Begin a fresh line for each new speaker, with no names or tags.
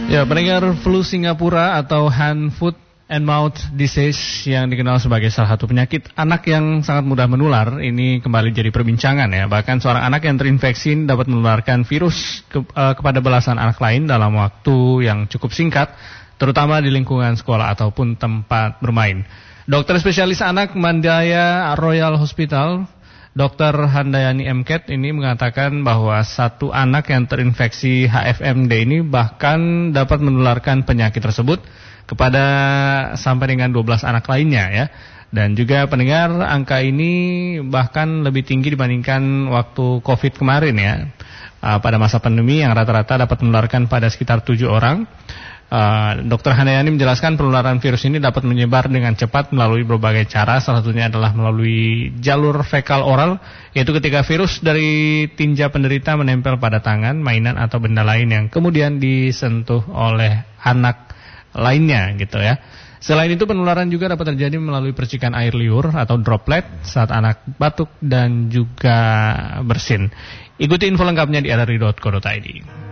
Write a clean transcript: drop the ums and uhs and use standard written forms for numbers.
Ya, pendengar, flu Singapura atau hand, foot, and mouth disease yang dikenal sebagai salah satu penyakit anak yang sangat mudah menular ini kembali jadi perbincangan ya. Bahkan seorang anak yang terinfeksi dapat menularkan virus kepada belasan anak lain dalam waktu yang cukup singkat, terutama di lingkungan sekolah ataupun tempat bermain. Dokter spesialis anak Mandaya Royal Hospital, Dr. Handayani MKet ini mengatakan bahwa satu anak yang terinfeksi HFMD ini bahkan dapat menularkan penyakit tersebut kepada sampai dengan 12 anak lainnya ya. Dan juga pendengar, angka ini bahkan lebih tinggi dibandingkan waktu COVID kemarin ya. Pada masa pandemi yang rata-rata dapat menularkan pada sekitar 7 orang. Dr. Handayani menjelaskan penularan virus ini dapat menyebar dengan cepat melalui berbagai cara. Salah satunya adalah melalui jalur fekal oral, yaitu ketika virus dari tinja penderita menempel pada tangan, mainan atau benda lain yang kemudian disentuh oleh anak lainnya gitu ya. Selain itu penularan juga dapat terjadi melalui percikan air liur atau droplet saat anak batuk dan juga bersin. Ikuti info lengkapnya di rri.co.id.